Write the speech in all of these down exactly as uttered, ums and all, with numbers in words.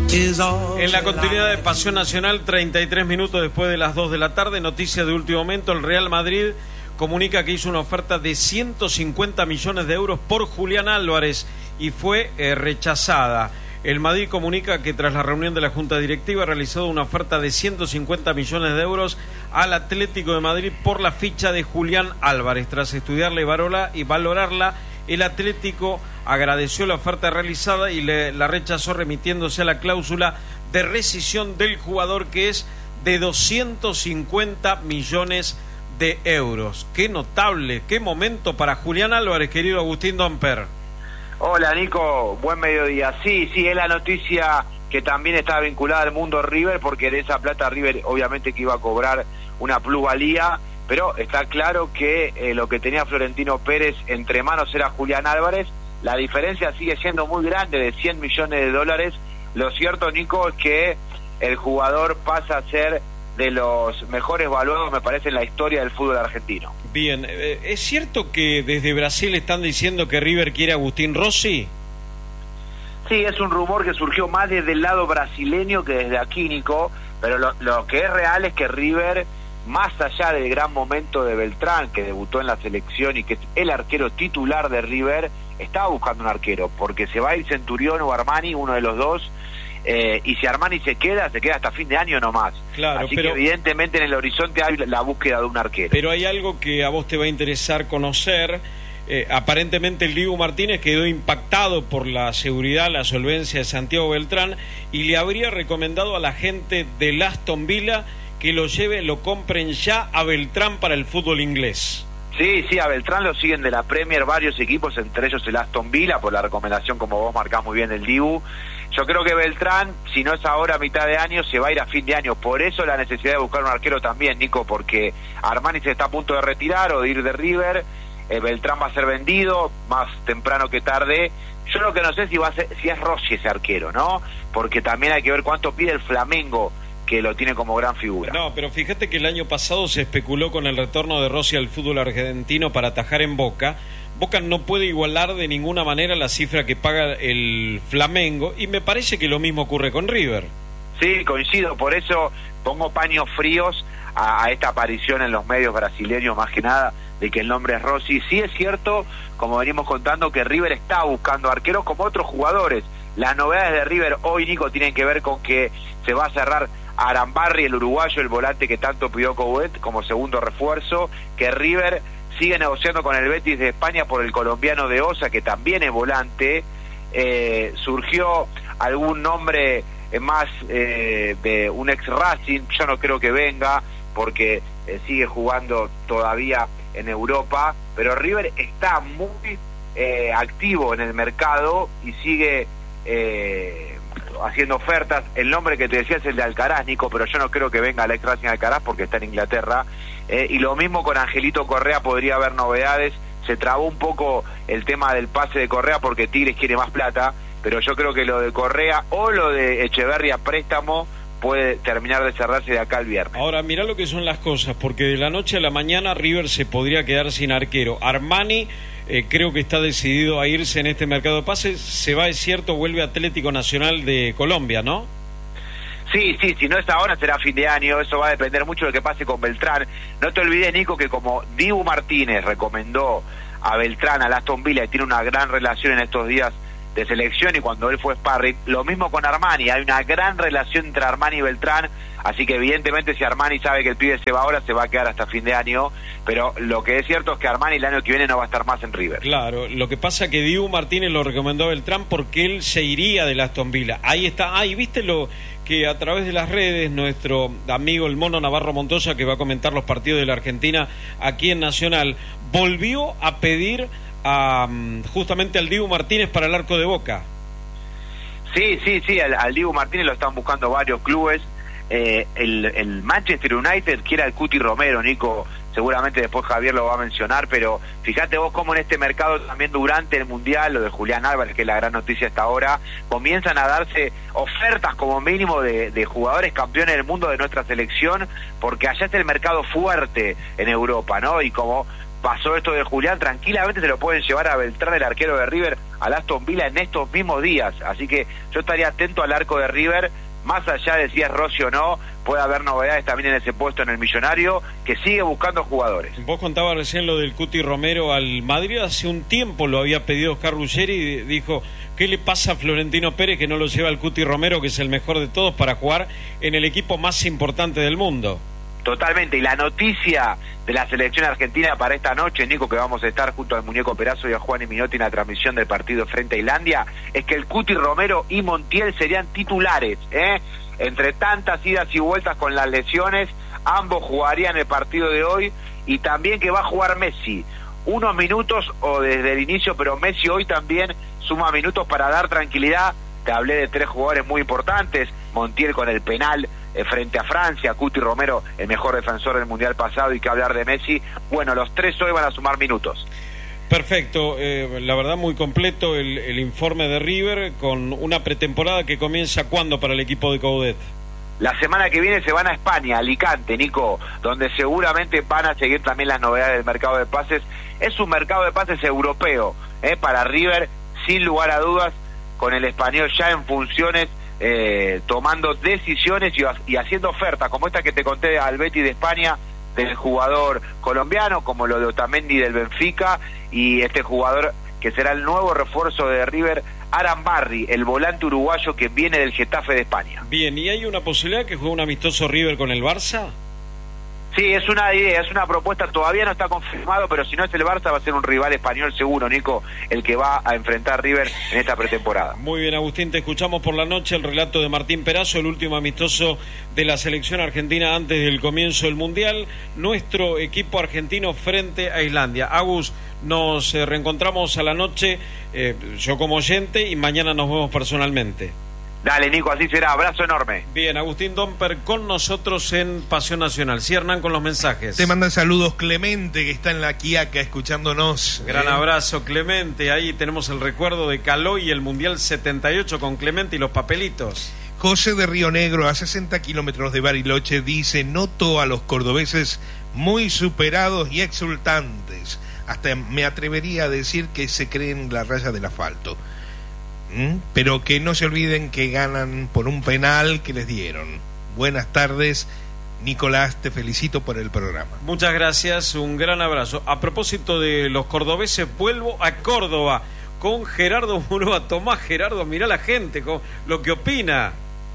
En la continuidad de Pasión Nacional, treinta y tres minutos después de las dos de la tarde, noticia de último momento, el Real Madrid comunica que hizo una oferta de ciento cincuenta millones de euros por Julián Álvarez y fue eh, rechazada. El Madrid comunica que tras la reunión de la Junta Directiva ha realizado una oferta de ciento cincuenta millones de euros al Atlético de Madrid por la ficha de Julián Álvarez. Tras estudiarla y valorarla, y valorarla el Atlético agradeció la oferta realizada y le, la rechazó, remitiéndose a la cláusula de rescisión del jugador, que es de doscientos cincuenta millones de euros. Qué notable, qué momento para Julián Álvarez, querido Agustín Domper. Hola Nico, buen mediodía. Sí, sí, es la noticia que también estaba vinculada al mundo River, porque de esa plata River obviamente que iba a cobrar una plusvalía, pero está claro que eh, lo que tenía Florentino Pérez entre manos era Julián Álvarez. La diferencia sigue siendo muy grande, de cien millones de dólares. Lo cierto, Nico, es que el jugador pasa a ser de los mejores valuados, me parece, en la historia del fútbol argentino. Bien, ¿es cierto que desde Brasil están diciendo que River quiere a Agustín Rossi? Sí, es un rumor que surgió más desde el lado brasileño que desde aquí, Nico, pero lo, lo que es real es que River, más allá del gran momento de Beltrán, que debutó en la selección y que es el arquero titular de River, estaba buscando un arquero, porque se va a ir Centurión o Armani, uno de los dos, eh, y si Armani se queda, se queda hasta fin de año nomás. Claro, Así pero, que evidentemente en el horizonte hay la búsqueda de un arquero. Pero hay algo que a vos te va a interesar conocer. Eh, aparentemente el Dibu Martínez quedó impactado por la seguridad, la solvencia de Santiago Beltrán, y le habría recomendado a la gente del Aston Villa que lo lleve, lo compren ya a Beltrán para el fútbol inglés. Sí, sí, a Beltrán lo siguen de la Premier varios equipos, entre ellos el Aston Villa, por la recomendación, como vos marcás muy bien, del Dibu. Yo creo que Beltrán, si no es ahora a mitad de año, se va a ir a fin de año. Por eso la necesidad de buscar un arquero también, Nico, porque Armani se está a punto de retirar o de ir de River. eh, Beltrán va a ser vendido más temprano que tarde. Yo lo que no sé si va a ser, si es Rossi ese arquero, ¿no? Porque también hay que ver cuánto pide el Flamengo, que lo tiene como gran figura. No, pero fíjate que el año pasado se especuló con el retorno de Rossi al fútbol argentino para atajar en Boca. Boca no puede igualar de ninguna manera la cifra que paga el Flamengo, y me parece que lo mismo ocurre con River. Sí, coincido, por eso pongo paños fríos a, a esta aparición en los medios brasileños, más que nada, de que el nombre es Rossi. Sí es cierto, como venimos contando, que River está buscando arqueros como otros jugadores. Las novedades de River hoy, Nico, tienen que ver con que se va a cerrar Arambarri, el uruguayo, el volante que tanto pidió Coudet como segundo refuerzo, que River sigue negociando con el Betis de España por el colombiano de Osa, que también es volante. Eh, surgió algún nombre más eh, de un ex Racing, yo no creo que venga, porque eh, sigue jugando todavía en Europa, pero River está muy eh, activo en el mercado y sigue eh, haciendo ofertas. El nombre que te decía es el de Alcaraz, Nico, pero yo no creo que venga el ex Racing Alcaraz porque está en Inglaterra. Eh, y lo mismo con Angelito Correa, podría haber novedades. Se trabó un poco el tema del pase de Correa porque Tigres quiere más plata, pero yo creo que lo de Correa o lo de Echeverri a préstamo puede terminar de cerrarse de acá al viernes. Ahora, mirá lo que son las cosas, porque de la noche a la mañana River se podría quedar sin arquero. Armani eh, creo que está decidido a irse en este mercado de pases. Se va, es cierto, vuelve Atlético Nacional de Colombia, ¿no? Sí, sí, si no es ahora será fin de año, eso va a depender mucho de lo que pase con Beltrán. No te olvides, Nico, que como Dibu Martínez recomendó a Beltrán, al Aston Villa, y tiene una gran relación en estos días de selección y cuando él fue sparring, lo mismo con Armani, hay una gran relación entre Armani y Beltrán, así que evidentemente si Armani sabe que el pibe se va ahora, se va a quedar hasta fin de año, pero lo que es cierto es que Armani el año que viene no va a estar más en River. Claro, lo que pasa es que Dibu Martínez lo recomendó a Beltrán porque él se iría del Aston Villa. Ahí está, ahí viste lo que a través de las redes nuestro amigo el Mono Navarro Montoya, que va a comentar los partidos de la Argentina aquí en Nacional, volvió a pedir a, justamente al Dibu Martínez para el arco de Boca. Sí, sí, sí, al, al Dibu Martínez lo están buscando varios clubes. Eh, el, el Manchester United quiere al Cuti Romero, Nico, seguramente después Javier lo va a mencionar, pero fíjate vos cómo en este mercado también durante el Mundial, lo de Julián Álvarez, que es la gran noticia hasta ahora, comienzan a darse ofertas como mínimo de, de jugadores campeones del mundo de nuestra selección, porque allá está el mercado fuerte en Europa, ¿no? Y como pasó esto de Julián, tranquilamente se lo pueden llevar a Beltrán, el arquero de River, al Aston Villa en estos mismos días, así que yo estaría atento al arco de River, más allá de si es Rossi o no, puede haber novedades también en ese puesto en el Millonario, que sigue buscando jugadores. Vos contabas recién lo del Cuti Romero al Madrid, hace un tiempo lo había pedido Oscar Ruggeri y dijo, ¿qué le pasa a Florentino Pérez que no lo lleva al Cuti Romero, que es el mejor de todos, para jugar en el equipo más importante del mundo? Totalmente, y la noticia de la selección argentina para esta noche, Nico, que vamos a estar junto al Muñeco Perazo y a Juan y Minotti en la transmisión del partido frente a Islandia, es que el Cuti Romero y Montiel serían titulares, ¿eh? Entre tantas idas y vueltas con las lesiones, ambos jugarían el partido de hoy, y también que va a jugar Messi, unos minutos o desde el inicio, pero Messi hoy también suma minutos para dar tranquilidad. Te hablé de tres jugadores muy importantes, Montiel con el penal eh, frente a Francia, Cuti Romero, el mejor defensor del Mundial pasado, y que hablar de Messi. Bueno, los tres hoy van a sumar minutos. Perfecto, eh, la verdad muy completo el, el informe de River, con una pretemporada que comienza ¿cuándo para el equipo de Coudet? La semana que viene se van a España, Alicante, Nico, donde seguramente van a seguir también las novedades del mercado de pases. Es un mercado de pases europeo, eh, para River, sin lugar a dudas, con el español ya en funciones, eh, tomando decisiones y, y haciendo ofertas, como esta que te conté al Betis de España, del jugador colombiano, como lo de Otamendi del Benfica, y este jugador que será el nuevo refuerzo de River, Aran Barry, el volante uruguayo que viene del Getafe de España. Bien, ¿y hay una posibilidad que juegue un amistoso River con el Barça? Sí, es una idea, es una propuesta, todavía no está confirmado, pero si no es el Barça va a ser un rival español seguro, Nico, el que va a enfrentar River en esta pretemporada. Muy bien, Agustín, te escuchamos por la noche el relato de Martín Perazo, el último amistoso de la selección argentina antes del comienzo del Mundial, nuestro equipo argentino frente a Islandia. Agus, nos eh, reencontramos a la noche, eh, yo como oyente, y mañana nos vemos personalmente. Dale, Nico, así será. Abrazo enorme. Bien, Agustín Domper con nosotros en Pasión Nacional. Sí, Hernán, con los mensajes. Te manda saludos Clemente, que está en la Quiaca escuchándonos. Gran ¿eh? abrazo, Clemente. Ahí tenemos el recuerdo de Caló y el Mundial setenta y ocho con Clemente y los papelitos. José de Río Negro, a sesenta kilómetros de Bariloche, dice: noto a los cordobeses muy superados y exultantes. Hasta me atrevería a decir que se creen la raya del asfalto. ¿Mm? Pero que no se olviden que ganan por un penal que les dieron. Buenas tardes, Nicolás, te felicito por el programa. Muchas gracias, un gran abrazo. A propósito de los cordobeses, vuelvo a Córdoba con Gerardo Murúa. Tomás, Gerardo, mirá la gente, con lo que opina.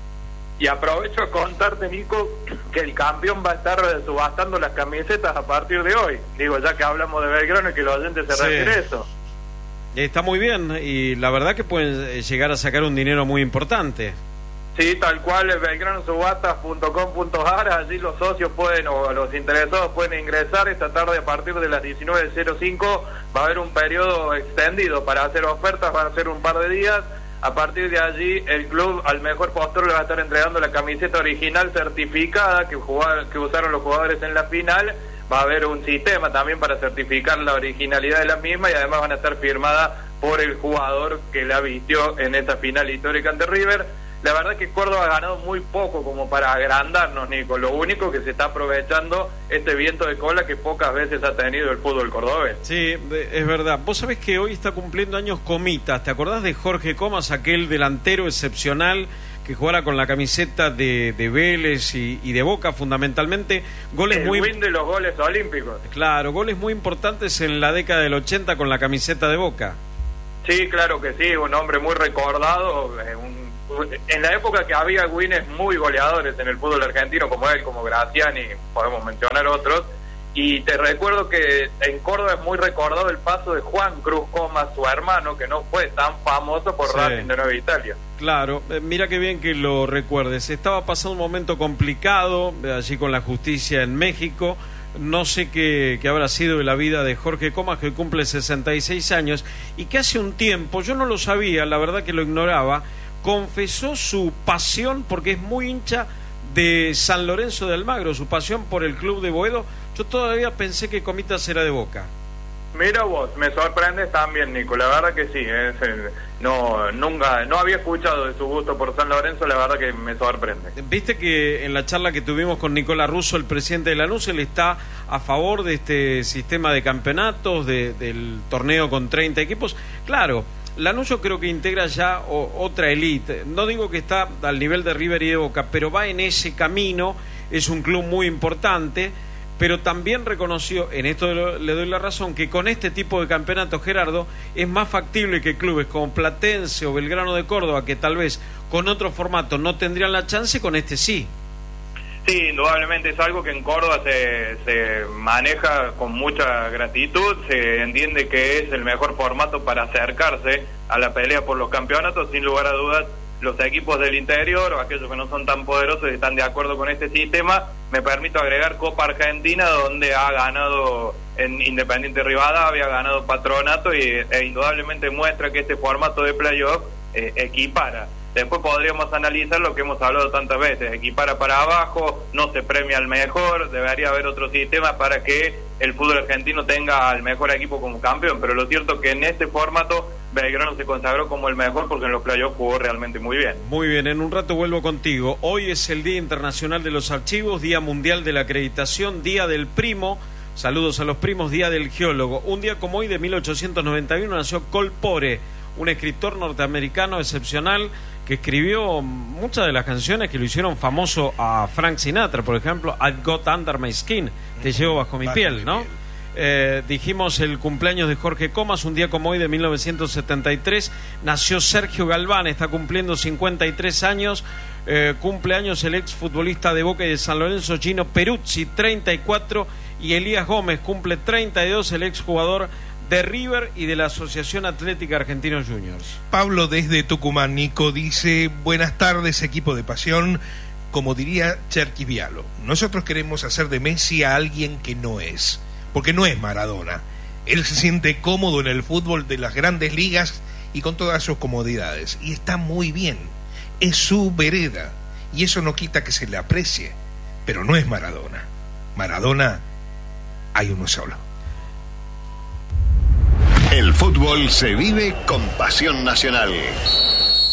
Y aprovecho a contarte, Nico, que el campeón va a estar subastando las camisetas a partir de hoy. Digo, ya que hablamos de Belgrano y que los oyentes se sí. refiere a eso. Está muy bien, y la verdad que pueden llegar a sacar un dinero muy importante. Sí, tal cual, es belgrano subastas punto com punto a r, allí los socios pueden, o los interesados pueden ingresar esta tarde a partir de las diecinueve cero cinco, va a haber un periodo extendido para hacer ofertas, van a ser un par de días. A partir de allí el club al mejor postor le va a estar entregando la camiseta original certificada que, jugar, que usaron los jugadores en la final. Va a haber un sistema también para certificar la originalidad de la misma, y además van a estar firmadas por el jugador que la vistió en esta final histórica ante River. La verdad que Córdoba ha ganado muy poco como para agrandarnos, Nico. Lo único que se está aprovechando este viento de cola que pocas veces ha tenido el fútbol cordobés. Sí, es verdad. Vos sabés que hoy está cumpliendo años Comitas. ¿Te acordás de Jorge Comas, aquel delantero excepcional que jugara con la camiseta de, de Vélez y, y de Boca fundamentalmente? Goles el muy win de los goles olímpicos. Claro, goles muy importantes en la década del ochenta con la camiseta de Boca. Sí, claro que sí, un hombre muy recordado, eh, un en la época que había wines muy goleadores en el fútbol argentino, como él, como Graciani, podemos mencionar otros, y te recuerdo que en Córdoba es muy recordado el paso de Juan Cruz Comas, su hermano, que no fue tan famoso por sí. Racing de Nueva Italia. Claro, eh, mira qué bien que lo recuerdes. Estaba pasando un momento complicado eh, allí con la justicia en México. No sé qué, qué habrá sido de la vida de Jorge Comas, que cumple sesenta y seis años, y que hace un tiempo, yo no lo sabía, la verdad que lo ignoraba, confesó su pasión, porque es muy hincha de San Lorenzo de Almagro, su pasión por el club de Boedo. Yo todavía pensé que Comitas era de Boca. Mira vos, me sorprendes también, Nico, la verdad que sí, es el, no nunca no había escuchado de su gusto por San Lorenzo, la verdad que me sorprende. Viste que en la charla que tuvimos con Nicolás Russo, el presidente de Lanús, él está a favor de este sistema de campeonatos, de, del torneo con treinta equipos. Claro, Lanús yo creo que integra ya o, otra élite. No digo que está al nivel de River y de Boca, pero va en ese camino. Es un club muy importante, pero también reconoció, en esto le doy la razón, que con este tipo de campeonato, Gerardo, es más factible que clubes como Platense o Belgrano de Córdoba, que tal vez con otro formato no tendrían la chance, con este sí. Sí, indudablemente es algo que en Córdoba se, se maneja con mucha gratitud, se entiende que es el mejor formato para acercarse a la pelea por los campeonatos. Sin lugar a dudas, los equipos del interior o aquellos que no son tan poderosos están de acuerdo con este sistema. Me permito agregar Copa Argentina, donde ha ganado en Independiente Rivadavia, ha ganado Patronato, y e indudablemente muestra que este formato de playoff eh, equipara. Después podríamos analizar lo que hemos hablado tantas veces, equipara para abajo, no se premia al mejor, debería haber otro sistema para que el fútbol argentino tenga al mejor equipo como campeón, pero lo cierto es que en este formato Belgrano se consagró como el mejor porque en los playoffs jugó realmente muy bien. Muy bien, en un rato vuelvo contigo. Hoy es el Día Internacional de los Archivos, Día Mundial de la Acreditación, Día del Primo, saludos a los primos, Día del Geólogo. Un día como hoy de mil ochocientos noventa y uno nació Cole Porter, un escritor norteamericano excepcional que escribió muchas de las canciones que lo hicieron famoso a Frank Sinatra, por ejemplo, I've Got Under My Skin, te llevo bajo mi bajo piel, mi ¿no? Piel. Eh, dijimos el cumpleaños de Jorge Comas, un día como hoy de mil novecientos setenta y tres, nació Sergio Galván, está cumpliendo cincuenta y tres años, eh, cumpleaños el ex futbolista de Boca y de San Lorenzo, Gino Peruzzi, treinta y cuatro, y Elías Gómez cumple treinta y dos, el ex jugador de River y de la Asociación Atlética Argentinos Juniors. Pablo desde Tucumán, Nico, dice: buenas tardes, equipo de pasión. Como diría Cherky Vialo, nosotros queremos hacer de Messi a alguien que no es, porque no es Maradona. Él se siente cómodo en el fútbol de las grandes ligas y con todas sus comodidades, y está muy bien, es su vereda, y eso no quita que se le aprecie, pero no es Maradona. Maradona hay uno solo. El fútbol se vive con pasión nacional.